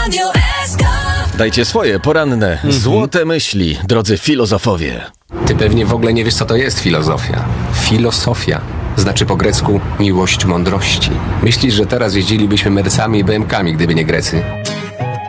Radio SK. Dajcie swoje poranne, złote myśli, drodzy filozofowie. Ty pewnie w ogóle nie wiesz, co to jest filozofia. Filosofia znaczy po grecku miłość mądrości. Myślisz, że teraz jeździlibyśmy Mercami i BM-kami, gdyby nie Grecy?